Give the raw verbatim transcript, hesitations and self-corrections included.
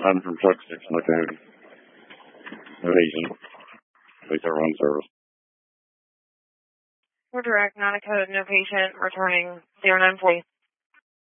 I'm from Truck Station, County. No agent. Police are on service. We're direct, not a code, no patient, returning zero nine forty.